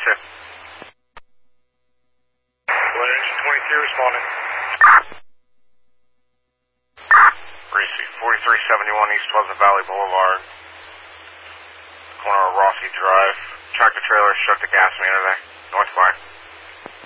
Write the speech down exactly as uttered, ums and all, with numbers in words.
two. One engine twenty-three responding. Reese, forty-three seventy-one East Pleasant Valley Boulevard. Corner of Rossi Drive. Tractor trailer struck the gas main today. Northbound.